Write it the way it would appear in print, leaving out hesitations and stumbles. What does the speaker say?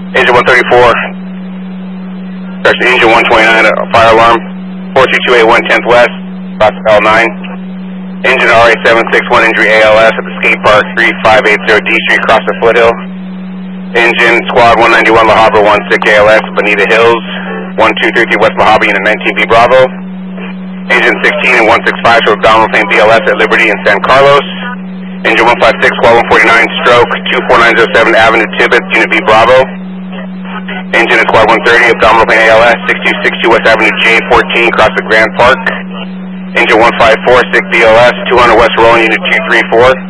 Engine 134. Starts engine 129, fire alarm. 42281 10th West, cross L9. Engine RA761, injury ALS at the skate park, 3580 D Street, across the foothill. Engine squad 191, La Habra 16 ALS, Bonita Hills, 1233 West La Habra, unit 19B Bravo. Engine 16 and 165 to abdominal pain BLS at Liberty and San Carlos. Engine 156, squad 149, stroke 24907 Avenue Tibbetts, unit B Bravo. Engine at squad 130, abdominal pain ALS, 6262 West Avenue J14, across the Grand Park. Engine 154, sick BLS, 200 West Rolling, unit 234.